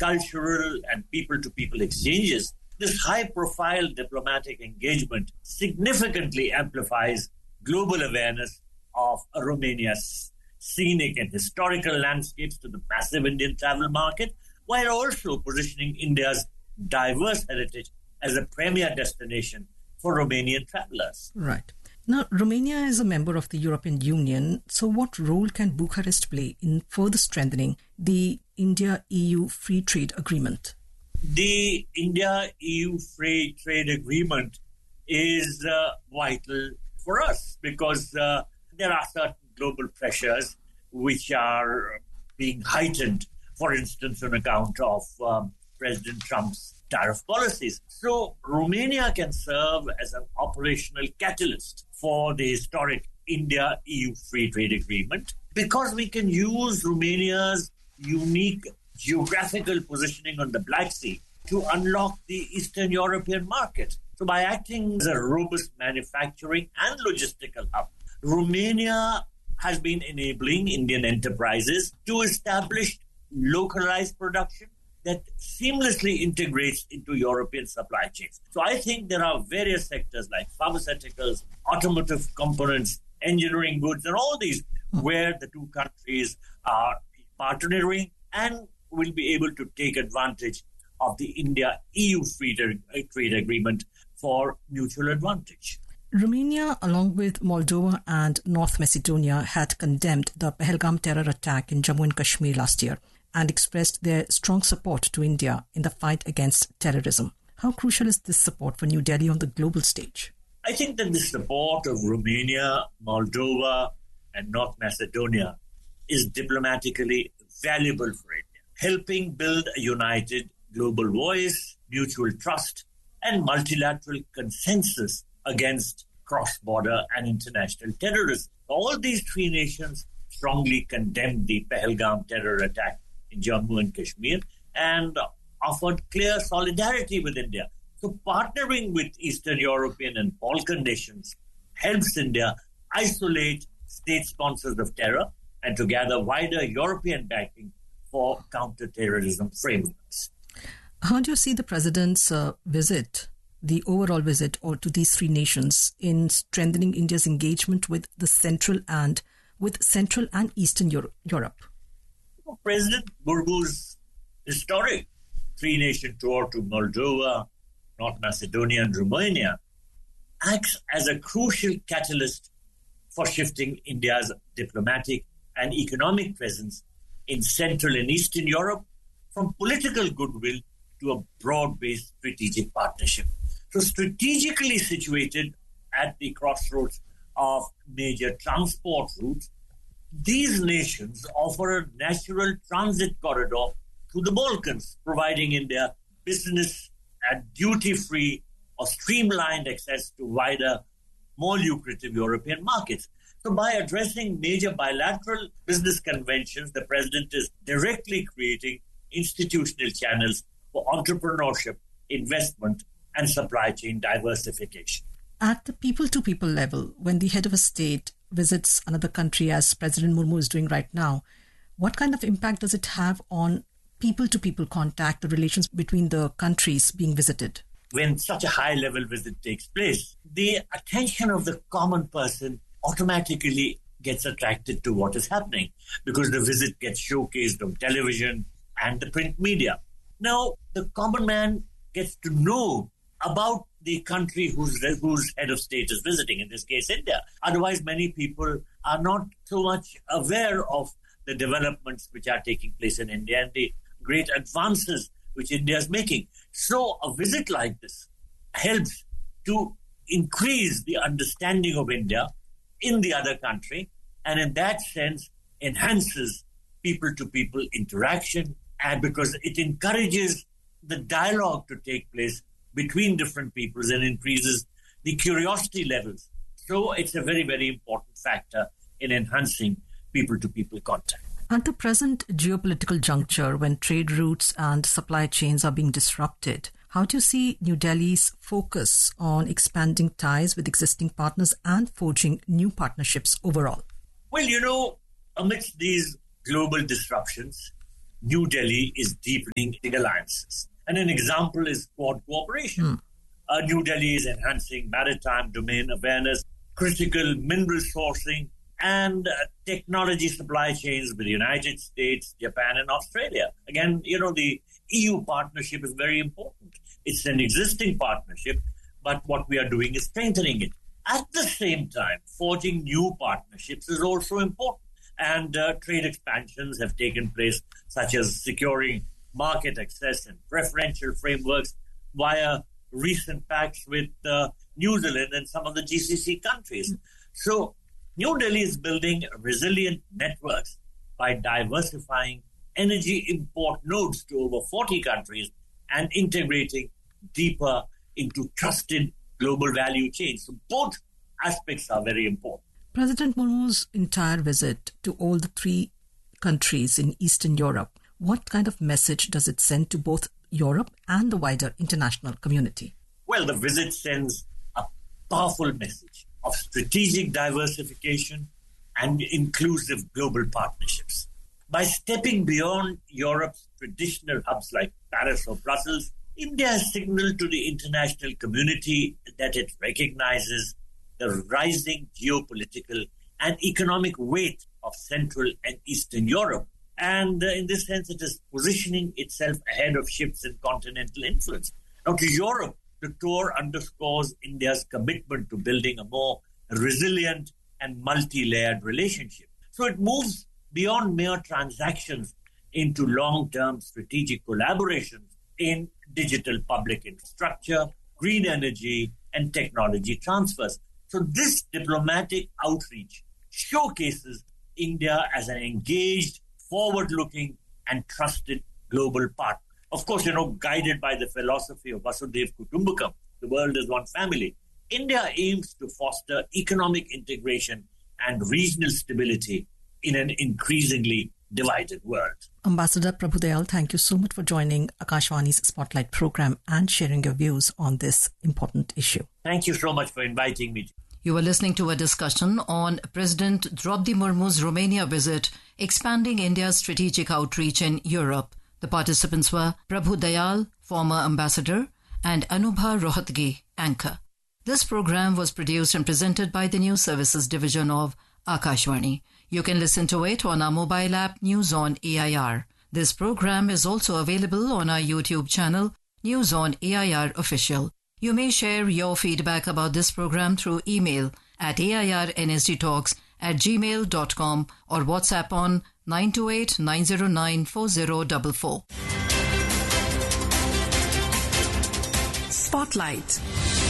cultural and people-to-people exchanges, this high-profile diplomatic engagement significantly amplifies global awareness of Romania's scenic and historical landscapes to the massive Indian travel market, while also positioning India's diverse heritage as a premier destination for Romanian travelers. Right. Now, Romania is a member of the European Union, so what role can Bucharest play in further strengthening the India-EU Free Trade Agreement? The India-EU Free Trade Agreement is vital for us because there are certain global pressures which are being heightened, for instance, on account of President Trump's tariff policies. So Romania can serve as an operational catalyst for the historic India-EU Free Trade Agreement because we can use Romania's unique geographical positioning on the Black Sea to unlock the Eastern European market. So by acting as a robust manufacturing and logistical hub, Romania has been enabling Indian enterprises to establish localized production that seamlessly integrates into European supply chains. So I think there are various sectors like pharmaceuticals, automotive components, engineering goods, and all these where the two countries are partnering and will be able to take advantage of the India-EU Free Trade Agreement for mutual advantage. Romania, along with Moldova and North Macedonia, had condemned the Pahalgam terror attack in Jammu and Kashmir last year and expressed their strong support to India in the fight against terrorism. How crucial is this support for New Delhi on the global stage? I think that the support of Romania, Moldova, and North Macedonia is diplomatically valuable for India, helping build a united global voice, mutual trust, and multilateral consensus against cross-border and international terrorism. All these three nations strongly condemned the Pahalgam terror attack in Jammu and Kashmir and offered clear solidarity with India. So partnering with Eastern European and Balkan nations helps India isolate state sponsors of terror and to gather wider European backing for counter-terrorism frameworks. How do you see the President's visit, the overall visit to these three nations in strengthening India's engagement with Central and Eastern Europe? President Murmu's historic three-nation tour to Moldova, North Macedonia and Romania acts as a crucial catalyst for shifting India's diplomatic and economic presence in Central and Eastern Europe from political goodwill to a broad-based strategic partnership. So strategically situated at the crossroads of major transport routes, these nations offer a natural transit corridor through the Balkans, providing India business and duty-free or streamlined access to wider, more lucrative European markets. So by addressing major bilateral business conventions, the President is directly creating institutional channels for entrepreneurship, investment, and supply chain diversification. At the people-to-people level, when the head of a state visits another country, as President Murmu is doing right now, what kind of impact does it have on people-to-people contact, the relations between the countries being visited? When such a high-level visit takes place, the attention of the common person automatically gets attracted to what is happening because the visit gets showcased on television and the print media. Now, the common man gets to know about the country whose head of state is visiting, in this case, India. Otherwise, many people are not so much aware of the developments which are taking place in India and the great advances which India is making. So a visit like this helps to increase the understanding of India in the other country, and in that sense enhances people-to-people interaction, and because it encourages the dialogue to take place between different peoples and increases the curiosity levels. So it's a very, very important factor in enhancing people-to-people contact. At the present geopolitical juncture, when trade routes and supply chains are being disrupted, how do you see New Delhi's focus on expanding ties with existing partners and forging new partnerships overall? Well, amidst these global disruptions, New Delhi is deepening alliances. And an example is Quad cooperation. New Delhi is enhancing maritime domain awareness, critical mineral sourcing, and technology supply chains with the United States, Japan, and Australia. Again, the EU partnership is very important. It's an existing partnership, but what we are doing is strengthening it. At the same time, forging new partnerships is also important. And trade expansions have taken place, such as securing market access and preferential frameworks via recent pacts with New Zealand and some of the GCC countries. So New Delhi is building resilient networks by diversifying energy import nodes to over 40 countries and integrating deeper into trusted global value chains. So both aspects are very important. President Murmu's entire visit to all the three countries in Eastern Europe, what kind of message does it send to both Europe and the wider international community? Well, the visit sends a powerful message of strategic diversification and inclusive global partnerships. By stepping beyond Europe's traditional hubs like Paris or Brussels, India has signaled to the international community that it recognizes the rising geopolitical and economic weight of Central and Eastern Europe. And in this sense, it is positioning itself ahead of shifts in continental influence. Now, to Europe, the tour underscores India's commitment to building a more resilient and multi-layered relationship. So it moves beyond mere transactions into long-term strategic collaborations in digital public infrastructure, green energy, and technology transfers. So this diplomatic outreach showcases India as an engaged, forward-looking, and trusted global partner. Of course, guided by the philosophy of Vasudhaiva Kutumbakam, the world is one family, India aims to foster economic integration and regional stability in an increasingly divided world. Ambassador Prabhu Dayal, thank you so much for joining Akashvani's Spotlight program and sharing your views on this important issue. Thank you so much for inviting me. You were listening to a discussion on President Draupadi Murmu's Romania visit, expanding India's strategic outreach in Europe. The participants were Prabhu Dayal, former ambassador, and Anubha Rohatgi, anchor. This program was produced and presented by the News Services Division of Akashvani. You can listen to it on our mobile app News on AIR. This program is also available on our YouTube channel, News on AIR Official. You may share your feedback about this program through email at airnsdtalks@gmail.com or WhatsApp on 928-909-4044. Spotlight.